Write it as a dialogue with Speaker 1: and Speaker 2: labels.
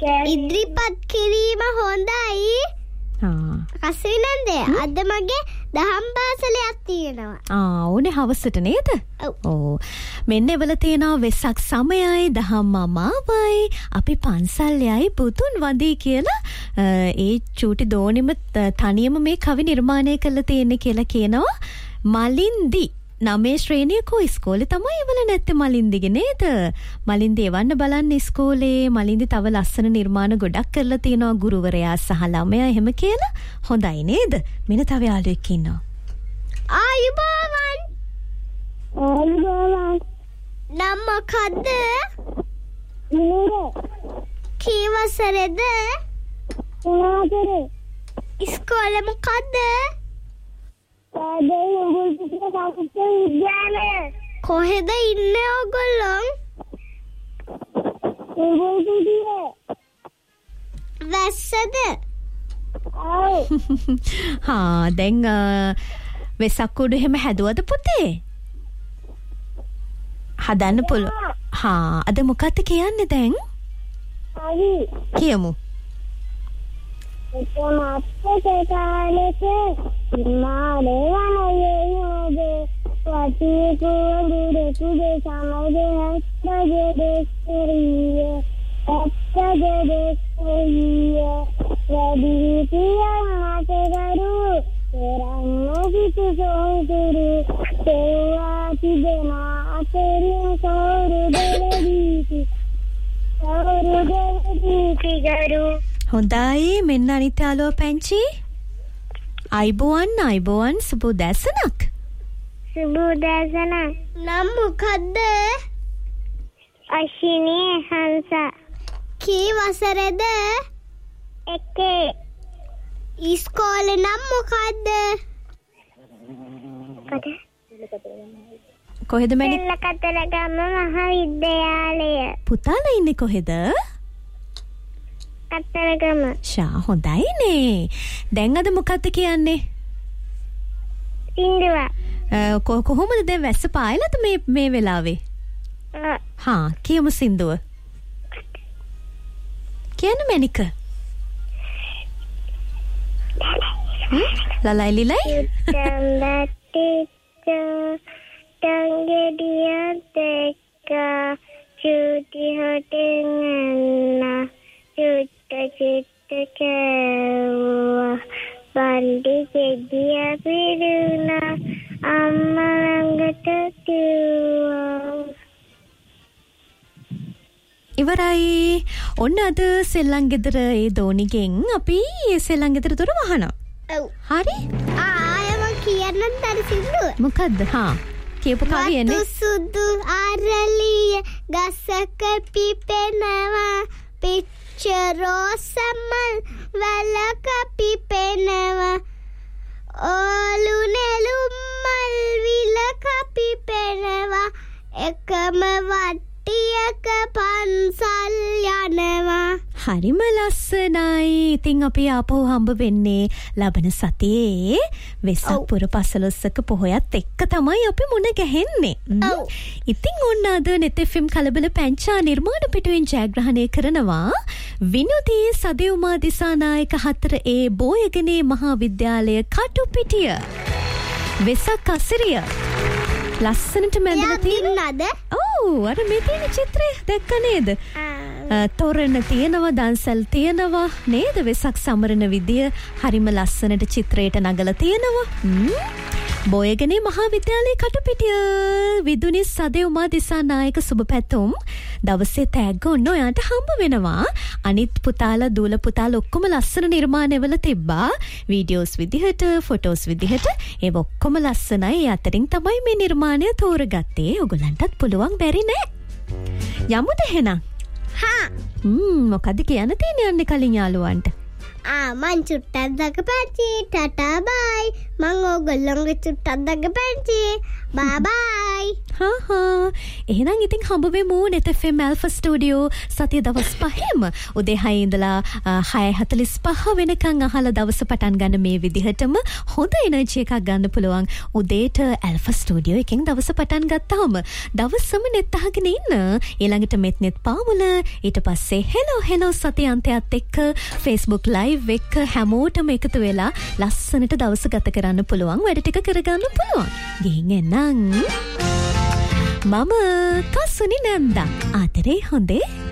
Speaker 1: ඉදිරිපත් කිරීම හොඳයි. කසිනන්දේ අද මගේ දහම් පාසලයක් තියෙනවා.
Speaker 2: ඕනේ හවසට නේද? ඔව්. මෙන්න එවල තියෙනවා වෙසක් සමයයි දහම් අමාවයි අපි පන්සල් යයි පුතුන් වඳී කියලා ඒ චූටි දෝනිම තනියම මේ කවි නිර්මාණය කරලා තියෙන්නේ කියලා කියනවා. මලින්දි 9 ශ්‍රේණියකෝ ඉස්කෝලේ තමයි එවල නැත්තේ මලින්දිගේ නේද? මලින්දි එවන්න බලන්න ඉස්කෝලේ. මලින්දි තව ලස්සන නිර්මාණ ගොඩක් කරලා තියෙනවා ගුරුවරයා සහ ළමයා එහෙම කියලා. හොඳයි නේද? මෙන්න තව යාළුවෙක් ඉන්නවා.
Speaker 1: ආයුබෝවන්. නම් මොකද්ද? කී වසරේද? ඉස්කෝලේ මොකද්ද? කොහෙද ඉන්නේ ඔයගොල්ලෝ? වැස්සද?
Speaker 2: දැන් වෙසක් උඩු එහෙම හැදුවද පුතේ? හදන්න පුළුවන්. අද මොකක්ද කියන්නේ දැන්? කියමු. හොඳයි මෙන්න අනිත් යාළුවා පැංචි. අයිබෝවන් සුබ දැසනක්.
Speaker 1: සුබ දැසනක්. නම් මොකද්ද? අශිනී හංස. කී වසරේද? 1. ඉස්කෝලේ නම් මොකද්ද?
Speaker 2: කොහෙද මැනි?
Speaker 1: පෙළකතරගම මහාවිද්‍යාලය.
Speaker 2: පුතාලා ඉන්නේ කොහෙද?
Speaker 1: කතරගම.
Speaker 2: හොඳයිනේ. දැන් අද මොකක්ද කියන්නේ?
Speaker 1: සින්දුවක්.
Speaker 2: කොහොමද දැන් වැස්ස පායලාද මේ වෙලාවේ? කියමු සින්දුව. කියන්න මැනික. ලලයි ලිලයි.
Speaker 1: Tanggedian teka cuti hotenganna cita-cita kewa bandi kedia piruna amalangata tuwa.
Speaker 2: ඉවරයි. ඔන්න අද සෙල්ලම් ගෙදර ඒ දෝනිගෙන් අපි සෙල්ලම් ගෙදර දොර වහනවා.
Speaker 1: ඔව්.
Speaker 2: හරි?
Speaker 1: ආයෙම කියන්න තර සින්දුව.
Speaker 2: මොකද්ද? කියපු කවියනේ.
Speaker 1: සුදු අරලිය ගසක පිපෙනවා පිච්චරෝසමල් වලක පිපෙනවා ඕලු නෙළුම් මල් විලක පිපෙනවා එකම වට්ටියක පන්සල් යනවා.
Speaker 2: හරිම ලස්සනයි. ඉතින් අපි ආපහු හම්බ වෙන්නේ ලබන සතියේ වෙසක් පුර පසළොස්වක පොහොයත් එක්ක තමයි අපි මුණ ගැහෙන්නේ. ඉතින් ඔන්න අද net fm කලබල පැංචා නිර්මාණ පිටුවෙන් ජයග්‍රහණය කරනවා විනුදී සදෙව්මා දිසානායක 4A බෝයගනේ මහා විද්‍යාලය කටුපිටිය. වෙසක් අසිරිය ලස්සනට මැදලා තියෙනවද? අර මේ තියෙන චිත්‍රය දැක්ක නේද? තොරණ තියෙනවා, දන්සල් තියෙනවා නේද? වෙසක් සමරන විදිය හරිම ලස්සනට චිත්‍රයට නගලා තියෙනවා. බෝයගනේ මහා විද්‍යාලයේ කටුපිටිය විදුනි සදෙව්මා දිසානායක සුබ පැතුම්. දවසේ තෑග්ග ඔන්න ඔයාට හම්බ වෙනවා. අනිත් පුතාලා දූල පුතාලා ඔක්කොම ලස්සන නිර්මාණවල තිබ්බා. වීඩියෝස් විදිහට, ෆොටෝස් විදිහට ඒව ඔක්කොම ලස්සනයි. ඒ අතරින් තමයි මේ නිර්මාණය තෝරගත්තේ. ඔයගලන්ටත් පුළුවන් බැරි නෑ. යමුද එහෙනම්? මොකද්ද කියන්න තියෙන්නේ යන්නේ කලින් යාළුවන්ට?
Speaker 1: මං චුට්ටක් දකපැංචි ටටා බයි. මං ඕගොල්ලොන්ගේ චුට්ටක් දකපැංචි බයි බයි.
Speaker 2: එහෙනම් ඉතින් හම්බ වෙමු net FM Alpha Studio සතිය දවස් 5ෙම උදේ 6 ඉඳලා 6:45 වෙනකන් අහලා දවස පටන් ගන්න මේ විදිහටම හොඳ එනර්ජි එකක් ගන්න පුළුවන්. උදේට Alpha Studio එකෙන් දවස පටන් ගත්තාම දවසම net අහගෙන ඉන්න. ඊළඟට මෙත් පාමුල ඊට පස්සේ hello සතිය අන්තයත් එක්ක Facebook live එක හැමෝටම එකතු වෙලා ලස්සනට දවස ගත කරන්න පුළුවන්. වැඩ ටික කරගන්න පුළුවන්. ගිහින් එන්නම්. මම කසුනි නැන්දා. ආදරේ හොඳේ